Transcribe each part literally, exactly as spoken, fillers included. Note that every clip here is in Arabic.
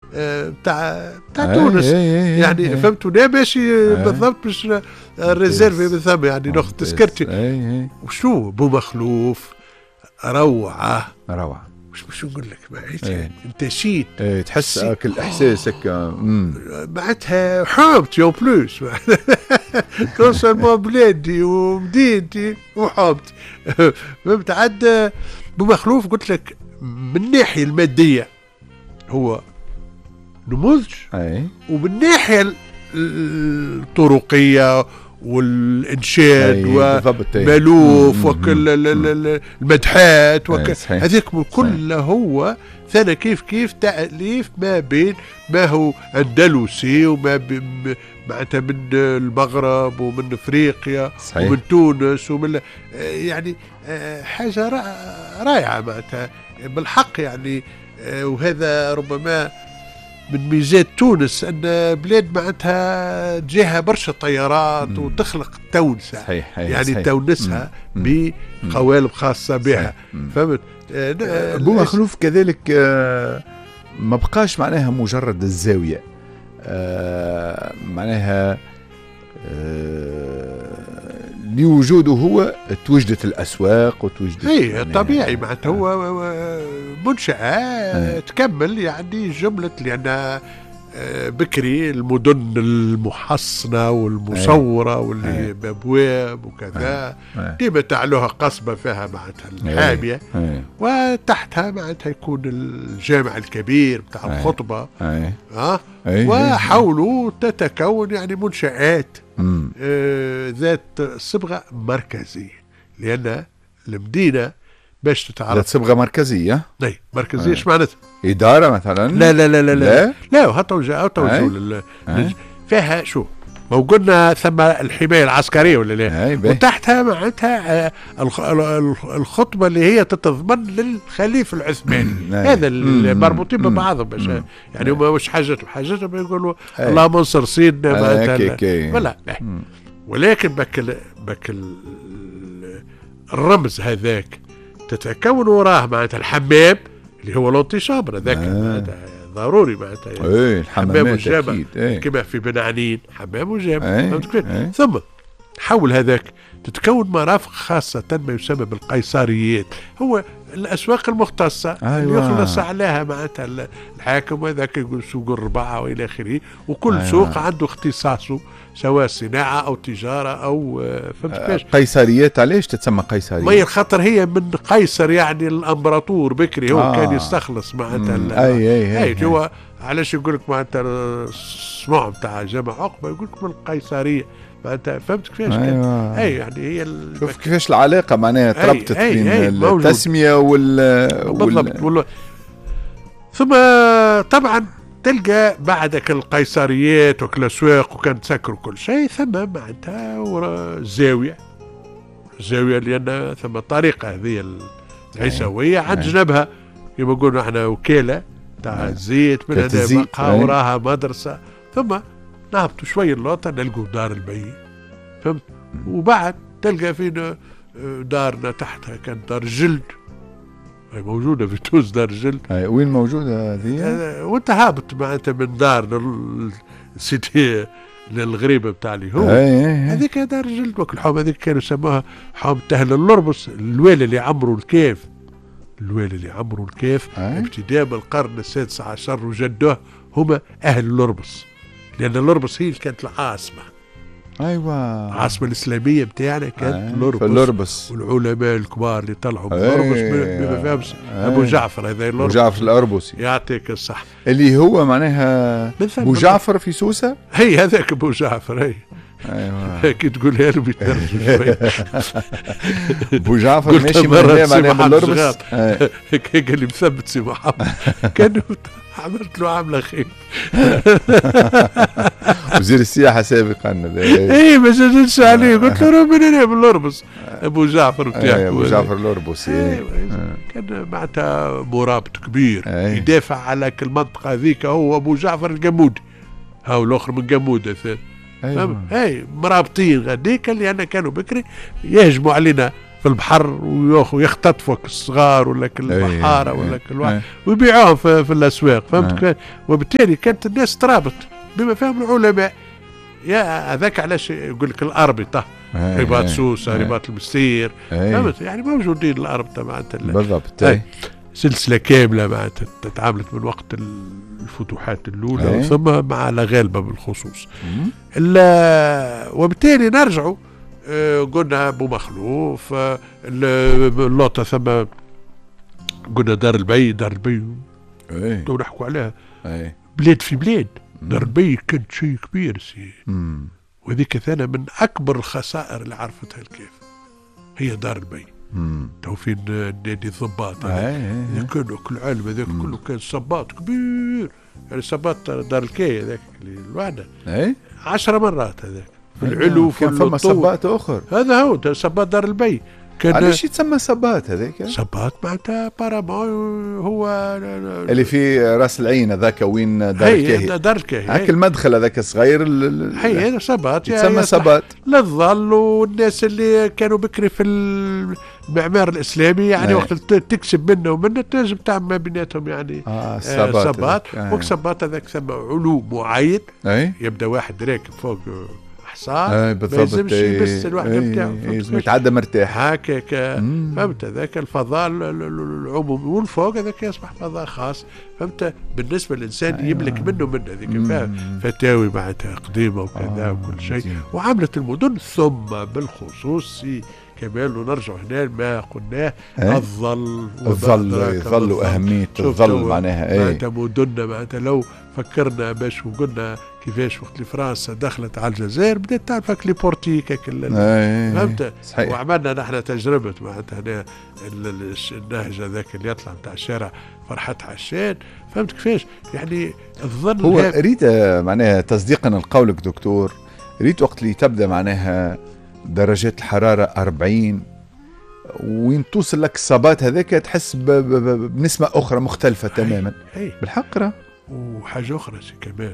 بتاع بتاع تونس يعني فهمتوا. لا ماشي بالضبط باش ريزيرفي من ثم يعني ناخذ تذكرتي. وشو بو مخلوف روعه روعه. مش باش نقول لك معناتها انت شيت ايه تحس هاك الاحساس هكا معناتها حابتي او بلوس كونسيرمون بلادي ومدينتي وحابتي فهمت. عاد بمخلوف قلت لك من الناحيه الماديه هو نموذج ومن الناحيه الطرقيه والانشاد ومالوف وكل المدحات هذيك كله هو ثنا كيف كيف تأليف ما بين ما هو اندلسي وما بين معناتها من المغرب ومن افريقيا صحيح. ومن تونس ومن يعني حاجه رائعه معناتها بالحق يعني. وهذا ربما من ميزات تونس ان بلاد معناتها تجيها برشا طيارات مم. وتخلق تونسه صحيح. يعني صحيح. تونسها بقوالب خاصه بها فهمت. بو مخلوف كذلك ما بقاش معناها مجرد الزاويه معناها لوجوده هو توجدت الاسواق وتوجدت اي طبيعي معناتها هو منشأة تكمل يعني جملة لأن بكري المدن المحصنة والمصورة واللي بأبواب وكذا ديما تعلوها قصبة فيها معناتها الحامية وتحتها معناتها يكون الجامع الكبير بتاع الخطبة ها وحوله تتكون يعني منشآت ذات صبغة مركزية لأن المدينة باش تتعرف ذات صبغة مركزية. اي مركزية ايش معناتها؟ إدارة مثلا؟ لا لا لا لا لا لا هتوجه توجه فيها شو؟ ما قلنا ثم الحماية العسكرية ولا لا؟ وتحتها معناتها الخطبة اللي هي تتضمن للخليفة العثماني. هذا اللي مربوطين ببعضهم باش يعني هما مش حاجتهم حاجتهم يقولوا اللهم انصر سيدنا معناتها ولا ولكن بك بك الرمز هذاك تتكون وراه معناتها الحمام اللي هو لونتي شامبر هذاك معناتها ضروري معناتها ايه الحمام وجامع كما في بن عنين حمام وجامع ثم حول هذاك تتكون مرافق خاصة ما يسمى بالقيصريات هو الأسواق المختصة أيوة. اللي يخلص عليها معناتها الحاكم وذاك يقول سوق الرباعة وإلى آخره وكل أيوة. سوق عنده اختصاصه سواء صناعة أو تجارة أو فهمت كيفاش. قيصريات علاش تتسمى قيصرية؟ ما الخطر هي من قيصر يعني الأمبراطور بكري هو آه. كان يستخلص معناتها أي أي أي هو علاش يقول لك معناتها الصنوع بتاع جامع عقبة يقول لك من القيصرية معناتها فهمت كيفاش. أيوة. اي يعني هي شوف كيفاش العلاقة معناها تربطت بين التسمية وال بالضبط وال... ثم طبعا تلقى بعدك القيصريات والاسواق وكان تسكر كل شيء ثم معناتها الزاويه الزاويه لان ثم الطريقه هذه العيسويه عند جنبها كما قلنا احنا وكاله تاع الزيت من هذا مقهى وراها مدرسه ثم نهبطوا شويه اللوطه نلقوا دار البي فهمت. وبعد تلقى فينا دارنا تحتها كانت دار جلد هي موجودة في تونس دار الجلد. وين موجودة هذه؟ آه وانت هابط معناتها من دار السيتي للغريبة بتاع اللي هو هذيك دار الجلد وكل حوم هذيك كانوا يسموها حوم تهل الأربس الوالي اللي عمروا الكيف الوالي اللي عمروا الكيف ابتداء من القرن السادس عشر وجدوه هما أهل الأربس لأن الأربس هي اللي كانت العاصمة. ايوه العاصمه الاسلاميه بتاعنا كانت الأربس. الأربس والعلماء الكبار اللي طلعوا من الأربس بما فهمش ابو جعفر هذا ابو جعفر الأربسي يعطيك الصح اللي هو معناها ابو جعفر في سوسه هي هذاك ابو جعفر هي ايوه كي تقولها له بيترجم شوي ابو جعفر ماشي مره معناها من الأربس هيك اللي مثبت سي محمد كان عملت له عامله خير وزير السياحه سابقا اي ما جدش عليه قلت له من هنا بالأربس ابو جعفر بتاعك ابو جعفر الأربسي ايوه كان معناتها مرابط كبير يدافع على المنطقه هذيك هو ابو جعفر الجمودي هاو الاخر من جموده ثاني ايوه اي مرابطين غاديك اللي انا كانوا بكري يهجموا علينا في البحر وياخذ يختطفوك الصغار ولا البحاره ولا كل ويبيعوهم في, في الاسواق فهمت. وبالتالي كانت الناس ترابط بما فهم العلماء. يا هذاك علاش يقول لك الاربطه رباط سوسه رباط المسير فهمت يعني موجودين الاربطه معناتها بالضبط. سلسله كامله معناتها تعاملت من وقت الفتوحات الاولى أي. ثم مع الغالبه بالخصوص. وبالتالي نرجعوا قلنا ابو مخلوف اللوطه ثم قلنا دار البي دار البي تو نحكوا عليها أي. بلاد في بلاد دار البي كانت شيء كبير سي وهذيك ثانيه من اكبر الخسائر اللي عرفتها الكيف هي دار البي. تو فين نادي الضباط كانوا كل العالم هذاك كله كان صباط كبير يعني صباط دار الكاي هذاك اللي الوحده عشر مرات هذاك في العلو في كان فما صباط اخر. هذا هو صباط دار البي. كان علاش يتسمى صباط هذاك؟ صباط معناتها بارامون هو اللي في راس العين هذاك وين دار الكاهي. دار الكاهي هاك المدخل هذاك صغير هي هذا صباط يتسمى صباط للظل. والناس اللي كانوا بكري في المعمار الاسلامي يعني وقت تكسب منه ومنه تنجم تعمل ما بيناتهم يعني آه صباط. صباط وصباط هذاك ثم علو معين أي. يبدا واحد راكب فوق حصان ما يلزمش يبس الوحده نتاعو لازم يتعدى مرتاح هكاك فهمت. هذاك الفضاء العمومي والفوق هذاك يصبح فضاء خاص فهمت بالنسبه للانسان أيوة. يملك منه من هذيك فاهم فتاوي معناتها قديمه وكذا آه وكل شيء. وعملت المدن ثم بالخصوص كمان ونرجع هنا ما قلناه الظل الظل الظل واهميه الظل معناها ايه معناتها مدننا معناتها لو فكرنا باش وقلنا كيفاش وقت اللي فرنسا دخلت على الجزائر بدات تعرفك لي بورتيك فهمت. وعملنا نحن تجربه معناتها هنا النهج هذاك اللي يطلع نتاع الشارع فرحات عشان فهمت كيفاش يعني الظل هو اريد معناها تصديقا لقولك دكتور. ريت وقت اللي تبدا معناها درجات الحراره أربعين وين توصل لك الصبات هذاك تحس بنسمه اخرى مختلفه تماما. هي. بالحق راه. وحاجه اخرى سي كمال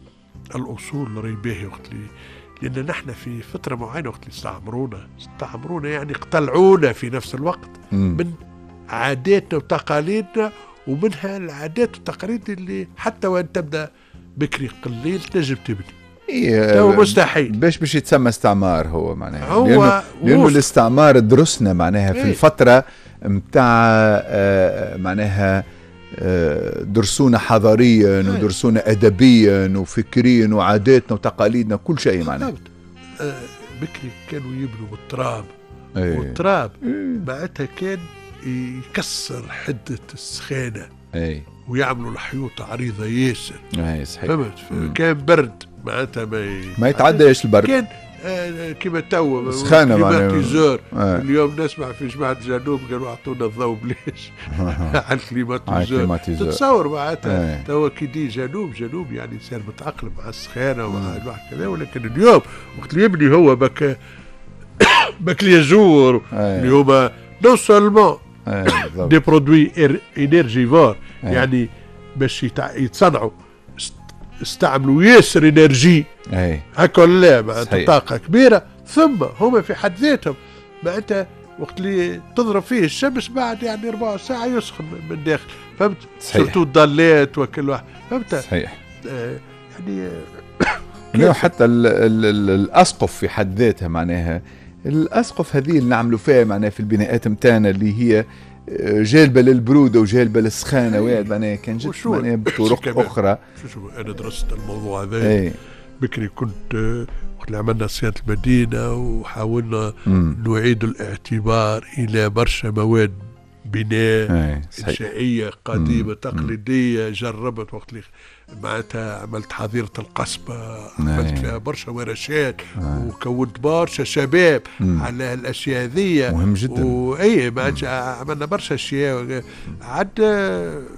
الاصول راهي باهي وقت اللي لان نحن في فتره معينه وقت اللي استعمرونا استعمرونا يعني اقتلعونا في نفس الوقت مم. من عاداتنا وتقاليدنا ومنها العادات والتقاليد اللي حتى وان تبدا بكري قليل تنجم تبني. إيه هو مستحيل باش باش يتسمى استعمار هو معناها هو لأنه, لأنه الاستعمار درسنا معناها في إيه؟ الفترة متاع آه معناها آه درسونا حضاريا إيه؟ ودرسونا أدبيا وفكريا وعاداتنا وتقاليدنا كل شيء معناها. آه بكري كانوا يبنوا بالتراب إيه؟ والتراب بعدها كان يكسر حدة السخانة إيه؟ ويعملوا الحيوط عريضة ياسر. اي صحيح. فهمت كان برد معناتها ما ما يتعداش البرد. كان آه كما تو سخانة كليماتيزور. آه. اليوم نسمع في جماعة الجنوب قالوا اعطونا الضوء بليش على الكليماتيزور. تتصور معناتها آه. تو كي دي جنوب جنوب يعني صار متأقلم مع السخانة ومع الواحد كذا. ولكن اليوم وقت اللي يبني هو بك بك ليجور آه. اللي هما نو سولمون دي برودوي انرجيفور آه. يعني باش يتصنعوا استعملوا ياسر انرجي هكا لا معناتها طاقه كبيره ثم هما في حد ذاتهم معناتها وقت اللي تضرب فيه الشمس بعد يعني ربع ساعه يسخن من داخل فهمت. سورتو الضلات وكل واحد فهمت صحيح. آه يعني آه حتى ال ال ال الاسقف في حد ذاتها معناها الاسقف هذه اللي نعملوا فيها معناها في البناءات نتاعنا اللي هي جالبه للبروده وجالبه للسخانه واحد معناها كان جد معناها بطرق اخرى. شوف انا درست الموضوع هذا بكري كنت وقت اللي عملنا صيانه المدينه وحاولنا مم. نعيد الاعتبار الى برشا مواد بناء انشائيه قديمه تقليديه. جربت وقت اللي معناتها عملت حظيره القصبه عملت فيها برشا ورشات وكونت برشا شباب مم. على الاشياء هذيا مهم جدا. واي عملنا برشا اشياء عاد.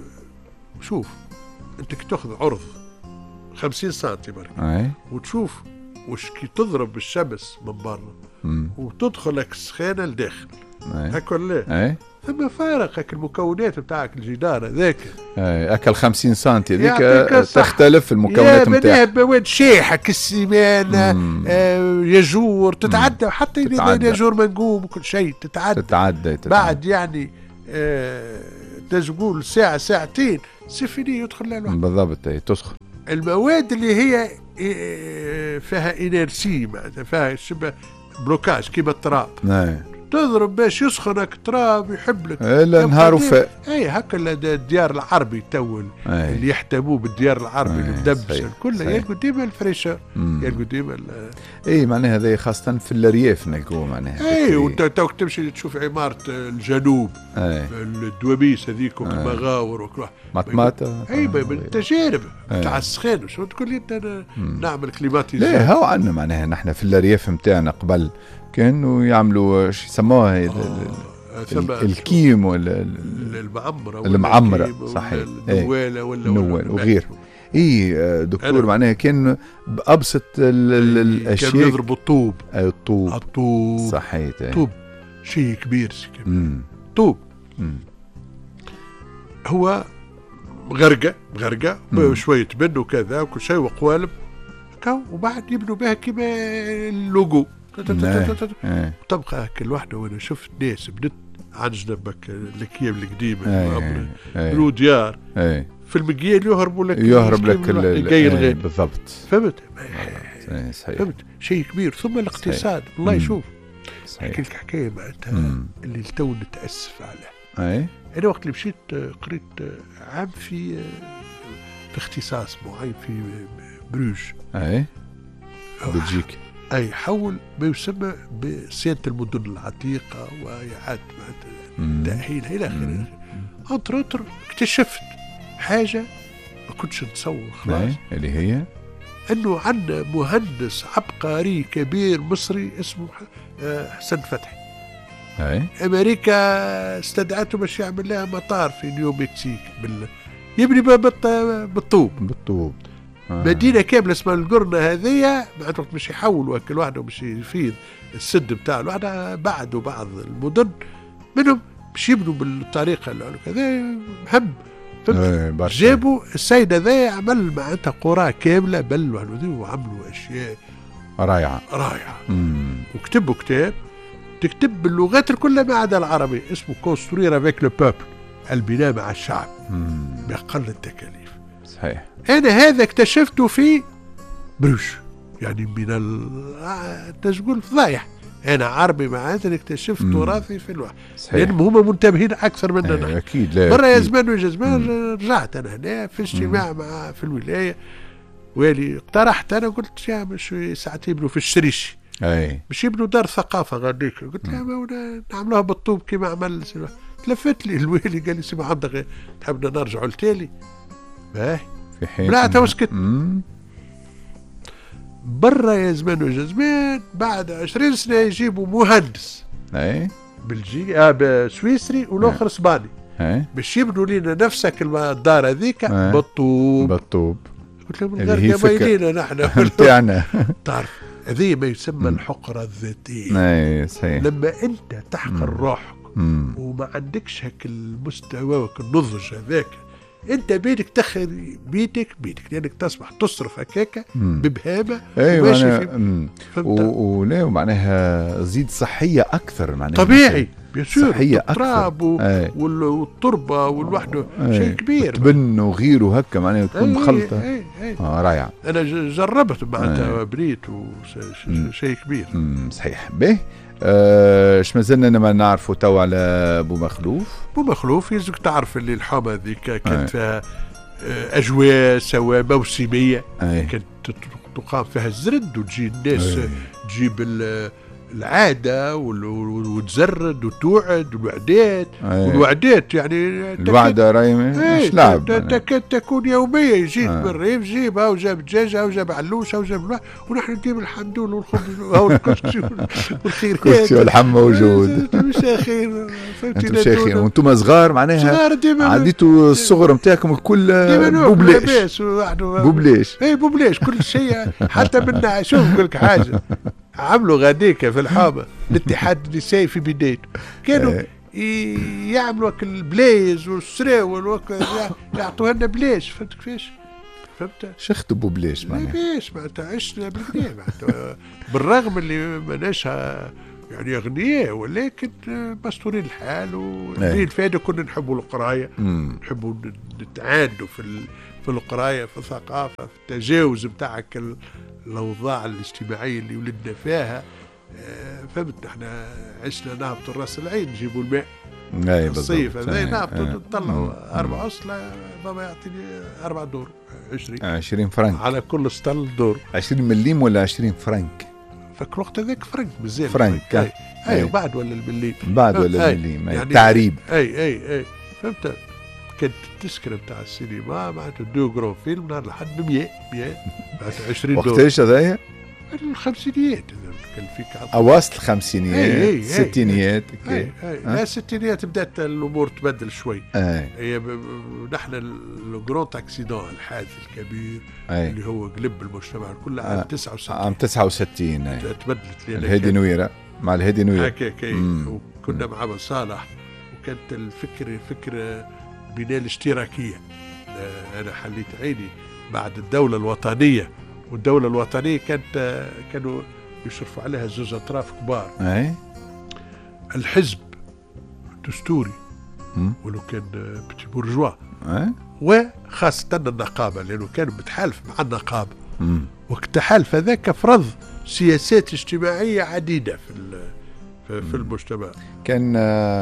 شوف انت كي تاخذ عرض خمسين سنتي برك وتشوف وش كي تضرب بالشمس من برا وتدخل لك السخانه لداخل هكا ولا اي ثم فارق هك المكونات نتاعك الجدار هذاك اكل خمسين سنتي هذيك تختلف المكونات نتاعها مواد شاحه كالسيمانه آه ياجور تتعدى مم. حتى اذا ياجور منقوم وكل شيء تتعدى تتعدى, تتعدى. بعد يعني آه تقول ساعه ساعتين سيفيني يدخل لها الواحد بالضبط تسخن. المواد اللي هي فيها انرسي معناتها فيها شبه بلوكاج كيما التراب تضرب باش يسخنك تراب يحب لك الا نهار وفاء. اي هكا الديار العربي تو اللي يحتموه بالديار العربي المدبس الكل يلقوا ديما الفريشر يلقوا ديما اي معناها هذا خاصه في الرياف نلقوه معناها. اي وانت تو تمشي تشوف عماره الجنوب الدوابيس هذيك والمغاور وكل مطماطه اي من التجارب تاع السخان شو تقول لي انت نعمل كليماتيزاسيون. لا هو عندنا معناها نحن في الرياف نتاعنا قبل كانوا يعملوا شو يسموها آه الكيم ولا المعمره المعمره صحيح النواله ولا النوال وغير اي دكتور معناها كان بابسط الاشياء كانوا يضربوا الطوب اي الطوب الطوب صحيح طوب شيء كبير طوب مم. هو غرقه غرقه بشويه بن وكذا وكل شيء وقوالب وبعد يبنوا بها كما اللوجو تبقى كل واحدة. وانا شفت ناس بدت عن جنبك الاكيام القديمه بنو ديار في المقيال يهربوا لك يهرب لك الغير بالضبط فهمت فهمت شيء كبير. ثم الاقتصاد الله يشوف احكي لك حكايه معناتها اللي تو نتاسف عليها. اي انا وقت اللي مشيت قريت عام في في اختصاص معين في بروج اي بلجيك أي حول ما يسمى بصيانة المدن العتيقة وإعادة تأهيلها إلى آخره. أنتر أنتر اكتشفت حاجة ما كنتش نتصور خلاص اللي هي أنه عندنا مهندس عبقري كبير مصري اسمه حسن فتحي. أي. أمريكا استدعته باش يعمل لها مطار في نيو مكسيك بال... يبني بالطوب بالطوب آه. مدينة كاملة اسمها القرنة هذية بعد وقت مش يحولوا كل واحدة ومش يفيد السد بتاع الواحدة بعدوا بعض المدن منهم مش يبنوا بالطريقة اللي كذا مهم ايه جابوا السيد هذا عمل معناتها قرى كاملة بل وعملوا أشياء رائعة رائعة وكتبوا كتاب تكتب باللغات الكلها ما عدا العربي اسمه كونستروير افيك لو بوبل البناء مع الشعب بأقل التكاليف. صحيح. أنا هذا اكتشفته في بروج يعني من تقول فضايح أنا عربي معناتها اكتشفت تراثي في الواحد لأنهم هم منتبهين أكثر مننا نحن. أكيد لا مرة يا زمان ويا زمان رجعت أنا هنا في اجتماع مع في الولاية والي اقترحت أنا قلت يا مش ساعات يبنوا في الشريشي أي مش يبنوا دار ثقافة غاديك قلت له مولانا نعملوها بالطوب كما عمل تلفت لي الوالي قال لي سيما عندك تحبنا نرجعوا لتالي باهي في حين بلعتها وسكت برا يا زمان ويا زمان بعد عشرين سنة يجيبوا مهندس اي بلجيكي اه سويسري والاخر اسباني باش يبنوا لنا نفسك الدار هذيك بالطوب بالطوب قلت لهم الغرقة باينين نحن نتاعنا تعرف هذه ما يسمى الحقرة الذاتية. اي صحيح. لما انت تحقر روحك وما عندكش هك المستوى وك النضج هذاك انت بيدك تخر بيتك بيدك لانك تصبح تصرف هكاكا ببهامه ايوه في ولا معناها زيد صحيه اكثر معناها طبيعي بيصير صحيه التراب والتربه والوحده شيء كبير تبن وغيره هكا معناها تكون مخلطه اه رائعه. انا جربت معناتها بريت وشيء كبير صحيح. به اش ما زلنا ما نعرفوا تو على بو مخلوف. بو مخلوف يلزمك تعرف اللي الحومه ذيك كانت فيها اجواء سواء موسميه كانت تقام فيها الزرد وتجي الناس تجيب العاده وتزرد وتوعد والوعدات والوعدات يعني الوعده راهي مش لعب تكاد تكون يوميه جيت من الريف جيبها وجاب دجاجه وجاب علوشه وجاب ونحن نجيب الحندول والخبز والكشك والخيرات كرسي والحم موجود مش خير فهمتي مش خير وانتم صغار معناها عديتوا الصغر نتاعكم الكل بوبلاش بوبلاش اي بوبلاش كل شيء حتى منا شوف نقول لك حاجه عملوا غاديكا في الحامة الاتحاد النسائي في بدايته كانوا يعملوا البلايز والسراول يعطوها لنا بلاش، فهمت كيفاش؟ فهمت؟ شختبوا بلاش معناها بلاش معناتها عشنا بالكدا معناتها بالرغم اللي ماناش يعني اغنياء ولكن مستورين الحال، واللي الفائده كنا نحبوا القرايه، نحبوا نتعادوا في في القرايه في الثقافه في التجاوز نتاعك الاوضاع الاجتماعيه اللي ولدنا فيها. فهمت؟ احنا عشنا نهبط الراس العين نجيبوا الماء الصيف هذا نهبط نطلعوا اربع اسطله، بابا يعطيني اربع دور عشرين عشرين فرنك على كل سطل دور. عشرين مليم ولا عشرين فرنك؟ فك الوقت هذاك فرنك بزاف فرنك اي, أي. أي. بعد ولا المليم بعد ولا المليم يعني تعريب اي اي اي فهمت؟ كانت التذكره نتاع السينما معناتها دو جرون فيلم نهار لحد ب مية مية معناتها عشرين دور. وقتاش هذايا؟ الخمسينيات كان فيك اواسط الخمسينيات الستينيات. اي اي لا الستينيات بدات الامور تبدل شوي. اي هي نحن الجرون اكسيدون الحادث الكبير أي. اللي هو قلب المجتمع كله عام تسعة وستين عام تسعة وستين اي تبدلت لنا الهادي نويره مع الهادي نويره هكاك وكنا مع بن صالح، وكانت الفكره فكره بناء الاشتراكيه. انا حليت عيني بعد الدوله الوطنيه، والدولة الوطنية كانت كانوا يشرفوا عليها زوج أطراف كبار. أي الحزب الدستوري ولو كان بتي بورجوا، أي وخاصة النقابة لأنه كان متحالف مع النقابة. وقت التحالف هذاك فرض سياسات اجتماعية عديدة في في المجتمع. كان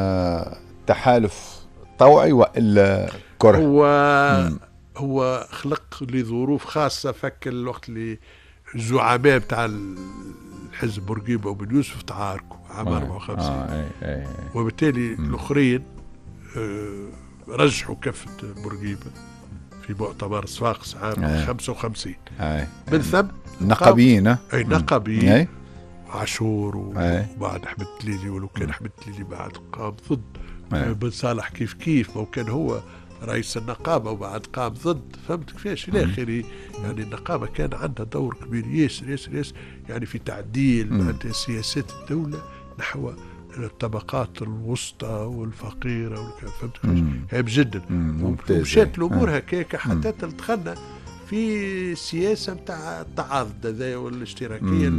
تحالف طوعي وإلا كره؟ هو مم. هو خلق لظروف خاصة. فك الوقت اللي الزعماء بتاع الحزب بورقيبة وبن يوسف تعاركوا عام آه أربعة وخمسين آه أي أي وبالتالي م. الآخرين آه رجحوا كفة بورقيبة في مؤتمر صفاقس عام آه خمسة وخمسين. آه من ثم نقابيين أي نقابيين عاشور وبعد أحمد تليلي، ولو كان أحمد تليلي بعد قام ضد بن صالح كيف كيف، ما كان هو رئيس النقابة وبعد قام ضد. فهمت كيفاش إلى آخره. يعني النقابة كان عندها دور كبير ياسر ياسر ياسر يعني في تعديل سياسات الدولة نحو الطبقات الوسطى والفقيرة. فهمت كيفاش هي بجد ومشات الأمور هكاك حتى دخلنا في سياسة متاع التعاضد هذا والاشتراكية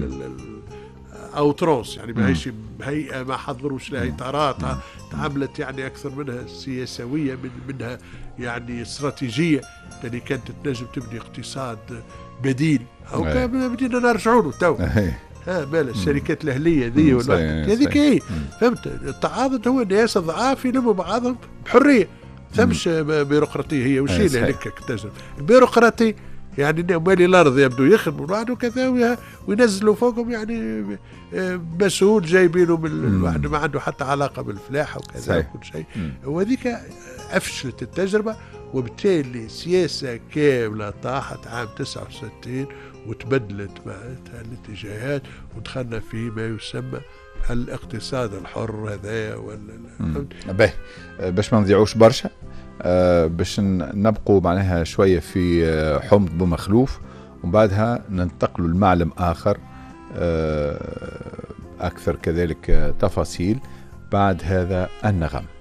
أو ترونس، يعني ماهيش هيئة ما حضروش لها إطارات تعاملت يعني أكثر منها سياسوية من منها يعني استراتيجية، لأن كانت تنجم تبني اقتصاد بديل أو كان بدينا نرجعوا له تو. ها مال الشركات الأهلية ذي ولا هذيك هي. فهمت؟ التعاضد هو الناس الضعاف يلموا بعضهم بحرية، ثمش بيروقراطية هي وشي اللي هيك تنجم البيروقراطي يعني مالي الارض يبدو يخدموا بعد وكذا وينزلوا فوقهم يعني مسؤول جايبينه من واحد ما عنده حتى علاقه بالفلاحه وكذا وكل شيء. وهذيك افشلت التجربه، وبالتالي سياسه كامله طاحت عام تسعة وستين وتبدلت الاتجاهات ودخلنا في ما يسمى الاقتصاد الحر هذايا ولا باهي. باش ما نضيعوش برشا أه باش نبقوا معناها شوية في حمض بمخلوف ومن بعدها ننتقلوا لمعلم آخر أه أكثر كذلك تفاصيل بعد هذا النغم.